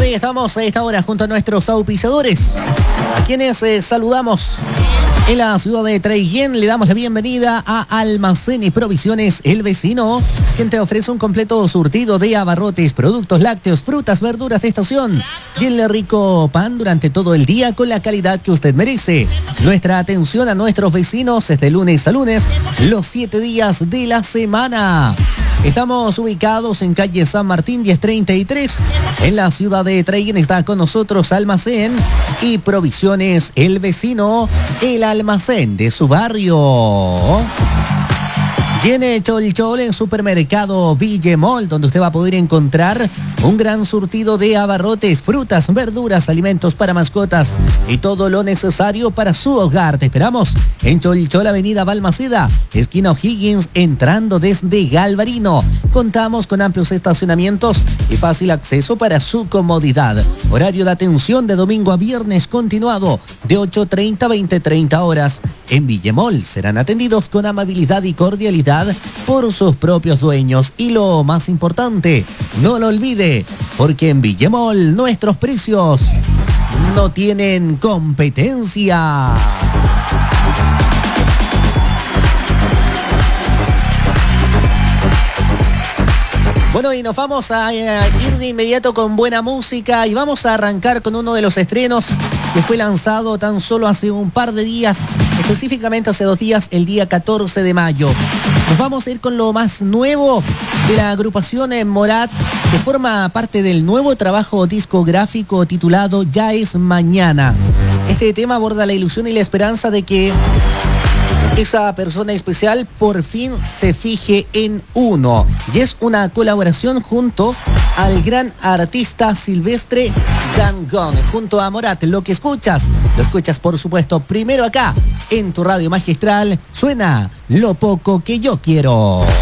ahí estamos a esta hora junto a nuestros auspiciadores, a quienes saludamos en la ciudad de Traiguén. Le damos la bienvenida a Almacén y Provisiones El Vecino, quien te ofrece un completo surtido de abarrotes, productos lácteos, frutas, verduras de estación y el rico pan durante todo el día con la calidad que usted merece. Nuestra atención a nuestros vecinos es de lunes a lunes, los 7 días de la semana. Estamos ubicados en calle San Martín 1033. En la ciudad de Traiguén está con nosotros Almacén y Provisiones El Vecino, el almacén de su barrio. Tiene Cholchol en Supermercado Villemol, donde usted va a poder encontrar un gran surtido de abarrotes, frutas, verduras, alimentos para mascotas y todo lo necesario para su hogar. Te esperamos en Cholchol, Avenida Balmaceda, esquina O'Higgins, entrando desde Galvarino. Contamos con amplios estacionamientos y fácil acceso para su comodidad. Horario de atención de domingo a viernes continuado de 8:30 a 20:30 horas. En Villemol serán atendidos con amabilidad y cordialidad por sus propios dueños. Y lo más importante, no lo olvide, porque en Villemol nuestros precios no tienen competencia. Bueno, y nos vamos a ir de inmediato con buena música y vamos a arrancar con uno de los estrenos que fue lanzado tan solo hace un par de días, específicamente hace 2 días, el día 14 de mayo. Nos vamos a ir con lo más nuevo de la agrupación Morat, que forma parte del nuevo trabajo discográfico titulado Ya es Mañana. Este tema aborda la ilusión y la esperanza de que esa persona especial por fin se fije en uno. Y es una colaboración junto al gran artista Silvestre Dangond, junto a Morat. Lo escuchas por supuesto primero acá en tu radio magistral. Suena Lo Poco Que Yo Quiero.